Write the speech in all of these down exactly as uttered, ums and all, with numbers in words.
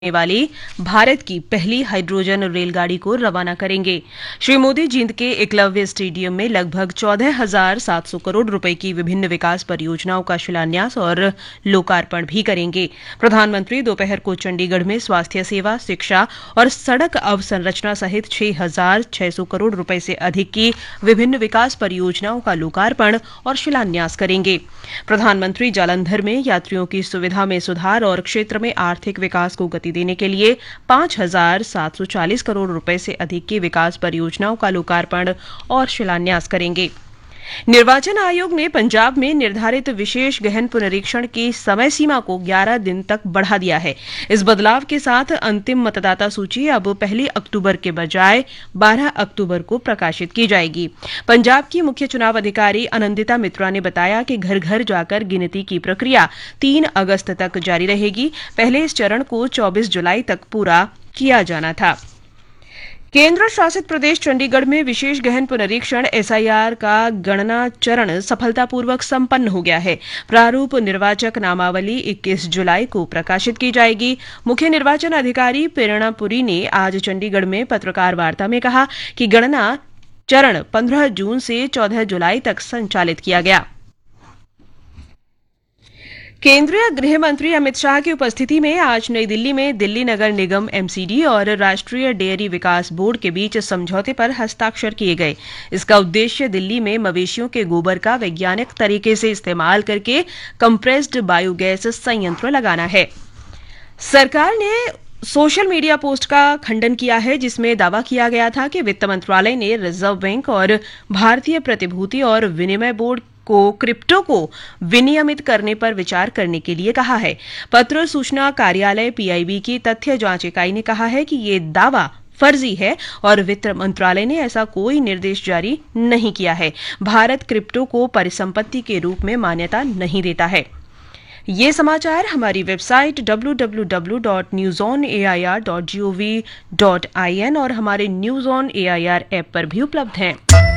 वाली भारत की पहली हाइड्रोजन रेलगाड़ी को रवाना करेंगे। श्री मोदी जींद के एकलव्य स्टेडियम में लगभग चौदह हजार सात सौ करोड़ रुपए की विभिन्न विकास परियोजनाओं का शिलान्यास और लोकार्पण भी करेंगे। प्रधानमंत्री दोपहर को चंडीगढ़ में स्वास्थ्य सेवा, शिक्षा और सड़क अवसंरचना सहित छह हजार छह सौ करोड़ रुपए से अधिक की विभिन्न विकास परियोजनाओं का लोकार्पण और शिलान्यास करेंगे। प्रधानमंत्री जालंधर में यात्रियों की सुविधा में सुधार और क्षेत्र में आर्थिक विकास को गति देने के लिए पांच हजार सात सौ चालीस करोड़ रुपए से अधिक की विकास परियोजनाओं का लोकार्पण और शिलान्यास करेंगे। निर्वाचन आयोग ने पंजाब में निर्धारित विशेष गहन पुनरीक्षण की समय सीमा को ग्यारह दिन तक बढ़ा दिया है। इस बदलाव के साथ अंतिम मतदाता सूची अब पहली अक्टूबर के बजाय बारह अक्टूबर को प्रकाशित की जाएगी। पंजाब की मुख्य चुनाव अधिकारी आनंदिता मित्रा ने बताया कि घर घर जाकर गिनती की प्रक्रिया तीन अगस्त तक जारी रहेगी। पहले इस चरण को चौबीस जुलाई तक पूरा किया जाना था। केंद्र शासित प्रदेश चंडीगढ़ में विशेष गहन पुनरीक्षण एसआईआर का गणना चरण सफलतापूर्वक संपन्न हो गया है। प्रारूप निर्वाचक नामावली इक्कीस जुलाई को प्रकाशित की जाएगी। मुख्य निर्वाचन अधिकारी प्रेरणा पुरी ने आज चंडीगढ़ में पत्रकार वार्ता में कहा कि गणना चरण पंद्रह जून से चौदह जुलाई तक संचालित किया गया। केंद्रीय गृह मंत्री अमित शाह की उपस्थिति में आज नई दिल्ली में दिल्ली नगर निगम एमसीडी और राष्ट्रीय डेयरी विकास बोर्ड के बीच समझौते पर हस्ताक्षर किए गए। इसका उद्देश्य दिल्ली में मवेशियों के गोबर का वैज्ञानिक तरीके से इस्तेमाल करके कंप्रेस्ड बायोगैस संयंत्र लगाना है। सरकार ने सोशल मीडिया पोस्ट का खंडन किया है जिसमें दावा किया गया था कि वित्त मंत्रालय ने रिजर्व बैंक और भारतीय प्रतिभूति और विनिमय बोर्ड को क्रिप्टो को विनियमित करने पर विचार करने के लिए कहा है। पत्र सूचना कार्यालय पीआईबी की तथ्य जांच इकाई ने कहा है कि ये दावा फर्जी है और वित्त मंत्रालय ने ऐसा कोई निर्देश जारी नहीं किया है। भारत क्रिप्टो को परिसंपत्ति के रूप में मान्यता नहीं देता है। ये समाचार हमारी website W W W dot news on A I R dot G O V dot I N और हमारे news on A I R app पर भी उपलब्ध हैं।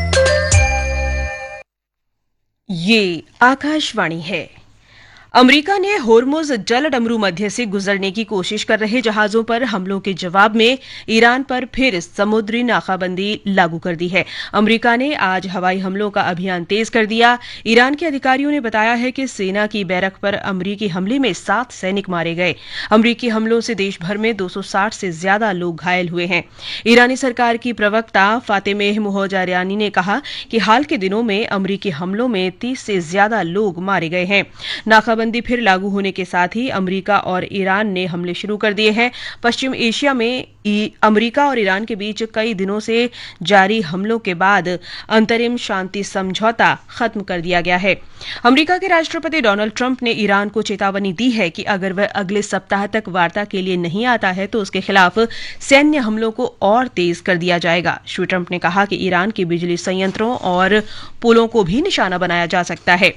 ये आकाशवाणी है। अमेरिका ने होर्मुज जल डमरू मध्य से गुजरने की कोशिश कर रहे जहाजों पर हमलों के जवाब में ईरान पर फिर समुद्री नाकाबंदी लागू कर दी है। अमेरिका ने आज हवाई हमलों का अभियान तेज कर दिया। ईरान के अधिकारियों ने बताया है कि सेना की बैरक पर अमेरिकी हमले में सात सैनिक मारे गए। अमेरिकी हमलों से देश भर में दो सौ साठ से ज्यादा लोग घायल हुए हैं। ईरानी सरकार की प्रवक्ता फातेमेह मोहजारियानी ने कहा कि हाल के दिनों में अमेरिकी हमलों में तीस से ज्यादा लोग मारे गए हैं। नाकाबंदी बंदी फिर लागू होने के साथ ही अमेरिका और ईरान ने हमले शुरू कर दिए हैं। पश्चिम एशिया में अमेरिका और ईरान के बीच कई दिनों से जारी हमलों के बाद अंतरिम शांति समझौता खत्म कर दिया गया है। अमेरिका के राष्ट्रपति डोनाल्ड ट्रंप ने ईरान को चेतावनी दी है कि अगर वह अगले सप्ताह तक वार्ता के लिए नहीं आता है तो उसके खिलाफ सैन्य हमलों को और तेज कर दिया जाएगा। श्री ट्रंप ने कहा कि ईरान के बिजली संयंत्रों और पुलों को भी निशाना बनाया जा सकता है।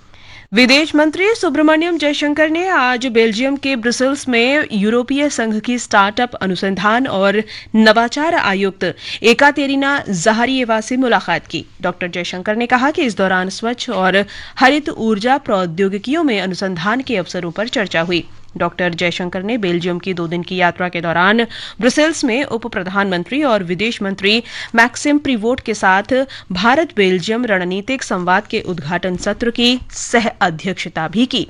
विदेश मंत्री सुब्रमण्यम जयशंकर ने आज बेल्जियम के ब्रुसेल्स में यूरोपीय संघ की स्टार्टअप अनुसंधान और नवाचार आयुक्त एकातेरिना ज़हारिएवा से मुलाकात की। डॉक्टर जयशंकर ने कहा कि इस दौरान स्वच्छ और हरित ऊर्जा प्रौद्योगिकियों में अनुसंधान के अवसरों पर चर्चा हुई। डॉक्टर जयशंकर ने बेल्जियम की दो दिन की यात्रा के दौरान ब्रुसेल्स में उप प्रधानमंत्री और विदेश मंत्री मैक्सिम प्रिवोट के साथ भारत बेल्जियम रणनीतिक संवाद के उद्घाटन सत्र की सह अध्यक्षता भी की।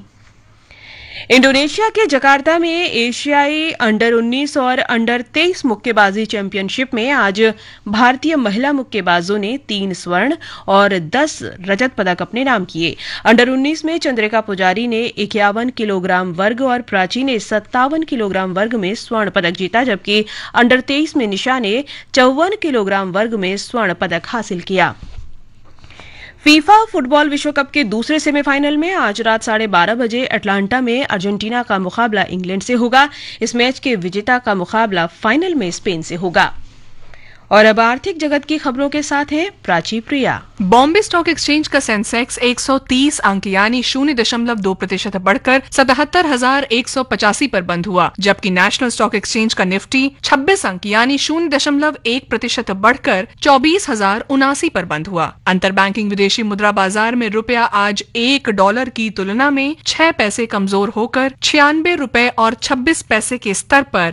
इंडोनेशिया के जकार्ता में एशियाई अंडर उन्नीस और अंडर तेईस मुक्केबाजी चैंपियनशिप में आज भारतीय महिला मुक्केबाजों ने तीन स्वर्ण और दस रजत पदक अपने नाम किए। अंडर उन्नीस में चंद्रिका पुजारी ने इक्यावन किलोग्राम वर्ग और प्राची ने सत्तावन किलोग्राम वर्ग में स्वर्ण पदक जीता, जबकि अंडर तेईस में निशा ने चौवन किलोग्राम वर्ग में स्वर्ण पदक हासिल किया। फीफा फुटबॉल विश्व कप के दूसरे सेमीफाइनल में आज रात साढ़े बारह बजे अटलांटा में अर्जेंटीना का मुकाबला इंग्लैंड से होगा। इस मैच के विजेता का मुकाबला फाइनल में स्पेन से होगा। और अब आर्थिक जगत की खबरों के साथ है प्राची प्रिया। बॉम्बे स्टॉक एक्सचेंज का सेंसेक्स एक सौ तीस अंक यानी शून्य दशमलव दो प्रतिशत बढ़कर सतहत्तर हजार एक सौ पचासी पर बंद हुआ, जबकि नेशनल स्टॉक एक्सचेंज का निफ्टी छब्बीस अंक यानी शून्य दशमलव एक प्रतिशत बढ़कर चौबीस हजार उनासी पर बंद हुआ। अंतर बैंकिंग विदेशी मुद्रा बाजार में रुपया आज एक डॉलर की तुलना में छह पैसे कमजोर होकर छियानवे रुपए और छब्बीस पैसे के स्तर पर